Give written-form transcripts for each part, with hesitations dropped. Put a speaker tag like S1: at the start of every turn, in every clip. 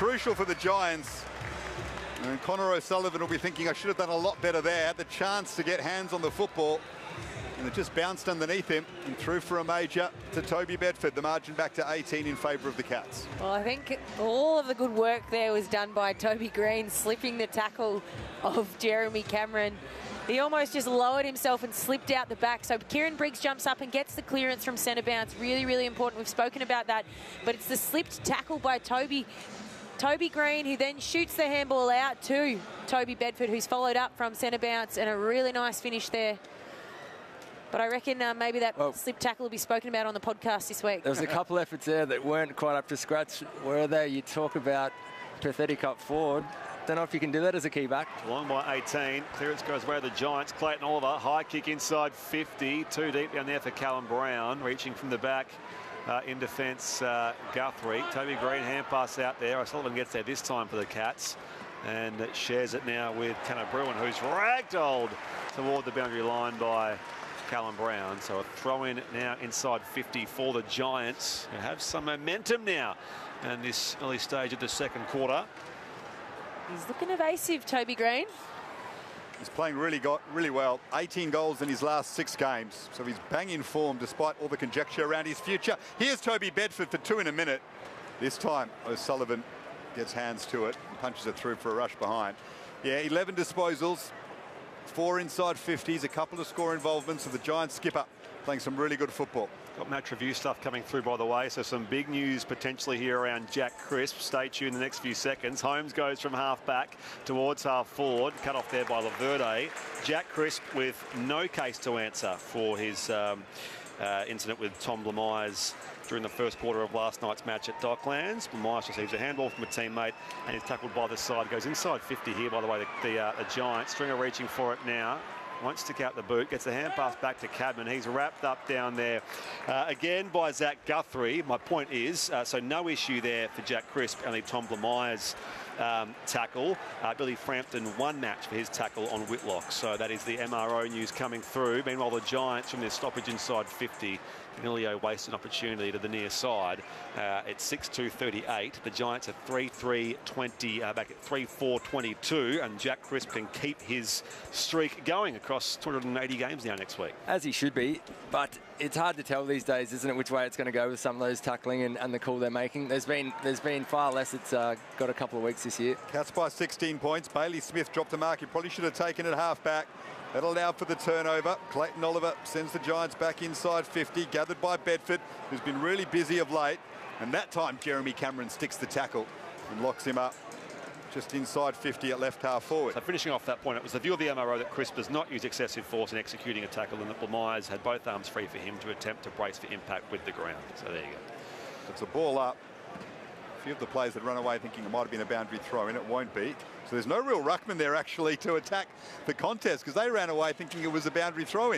S1: crucial for the Giants. And Connor O'Sullivan will be thinking, I should have done a lot better there. Had the chance to get hands on the football. And it just bounced underneath him and through for a major to Toby Bedford. The margin back to 18 in favour of the Cats.
S2: Well, I think all of the good work there was done by Toby Green, slipping the tackle of Jeremy Cameron. He almost just lowered himself and slipped out the back. So Kieran Briggs jumps up and gets the clearance from centre bounce. Really, really important. We've spoken about that. But it's the slipped tackle by Toby Green, who then shoots the handball out to Toby Bedford, who's followed up from centre bounce, and a really nice finish there. But I reckon maybe that slip tackle will be spoken about on the podcast this week.
S3: There was a couple efforts there that weren't quite up to scratch. Were there? You talk about pathetic up forward. Don't know if you can do that as a key back.
S4: Long by 18. Clearance goes away to the Giants. Clayton Oliver, high kick inside 50. Too deep down there for Callum Brown. Reaching from the back in defence, Guthrie. Toby Green, hand pass out there. O'Sullivan gets there this time for the Cats. And shares it now with Tanner Bruin, who's ragdolled toward the boundary line by Callum Brown. So a throw in now inside 50 for the Giants, who have some momentum now in this early stage of the second quarter.
S2: He's looking evasive, Toby Green.
S1: He's playing really well. 18 goals in his last 6 games. So he's bang in form despite all the conjecture around his future. Here's Toby Bedford for 2 in a minute. This time O'Sullivan gets hands to it and punches it through for a rush behind. Yeah, 11 disposals. 4 inside 50s, a couple of score involvements of the Giants skipper playing some really good football.
S4: Got match review stuff coming through, by the way, so some big news potentially here around Jack Crisp. Stay tuned in the next few seconds. Holmes goes from half back towards half forward, cut off there by Laverde. Jack Crisp with no case to answer for his incident with Tom Blamires during the first quarter of last night's match at Docklands. Blamires receives a handball from a teammate and is tackled by the side. Goes inside 50 here, by the way, the Giants. Stringer reaching for it now. Won't stick out the boot. Gets the hand pass back to Cadman. He's wrapped up down there again by Zach Guthrie. My point is, so no issue there for Jack Crisp, only Tom Blamires tackle. Billy Frampton, 1 match for his tackle on Whitlock. So that is the MRO news coming through. Meanwhile, the Giants from their stoppage inside 50. Canelio wasted an opportunity to the near side. It's 6-2-38. The Giants are 3-3-20, back at 3-4-22, and Jack Crisp can keep his streak going across 280 games now next week.
S3: As he should be, but it's hard to tell these days, isn't it, which way it's going to go with some of those tackling and the call they're making. There's been far less. It's got a couple of weeks this year.
S1: Cats by 16 points. Bailey Smith dropped the mark. He probably should have taken it half back. That allowed for the turnover. Clayton Oliver sends the Giants back inside 50, gathered by Bedford, who's been really busy of late. And that time, Jeremy Cameron sticks the tackle and locks him up just inside 50 at left half forward.
S4: So finishing off that point, it was the view of the MRO that Crisp does not use excessive force in executing a tackle, and that Blamires had both arms free for him to attempt to brace for impact with the ground. So there you go.
S1: It's a ball up. A few of the players that run away thinking it might have been a boundary throw in. It won't be. So there's no real ruckman there actually to attack the contest, because they ran away thinking it was a boundary throw in.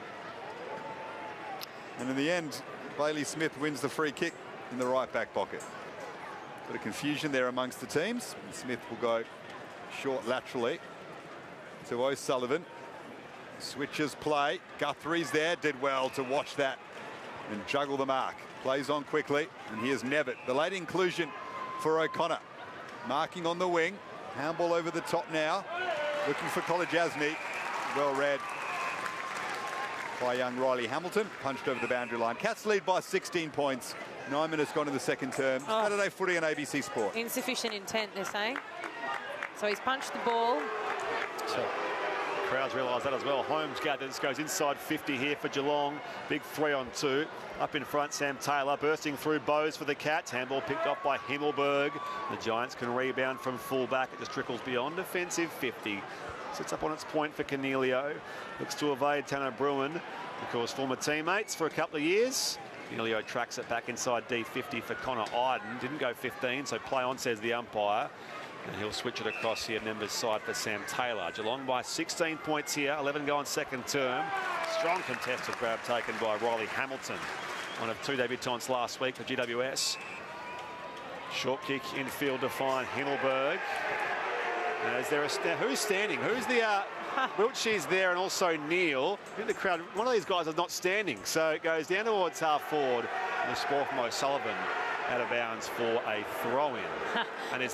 S1: And in the end, Bailey Smith wins the free kick in the right back pocket. Bit of confusion there amongst the teams. And Smith will go short laterally to O'Sullivan. Switches play. Guthrie's there. Did well to watch that and juggle the mark. Plays on quickly. And here's Nevitt. The late inclusion for O'Connor. Marking on the wing. Handball over the top now. Looking for Kolodjasny. Well read by young Riley Hamilton. Punched over the boundary line. Cats lead by 16 points. 9 minutes gone in the second term. Saturday footy on ABC Sport.
S2: Insufficient intent, they're saying. So he's punched the ball.
S4: So crowds realise that as well. Holmes gathers, goes inside 50 here for Geelong. Big 3-on-2. Up in front, Sam Taylor bursting through Bowes for the Cats. Handball picked off by Himmelberg. The Giants can rebound from full-back. It just trickles beyond defensive 50. Sits up on its point for Canelio. Looks to evade Tanner Bruin. Of course, former teammates for a couple of years. Canelio tracks it back inside D50 for Connor Iden. Didn't go 15, so play on, says the umpire. And he'll switch it across here, members side for Sam Taylor. Geelong by 16 points here, 11 go on second term. Strong contested grab taken by Riley Hamilton. One of 2 debutants last week for GWS. Short kick infield to find Himmelberg. Is there who's standing? Who's the Wiltshire's there, and also Neil. I think the crowd, one of these guys is not standing, so it goes down towards half forward. And the score from O'Sullivan out of bounds for a throw-in. And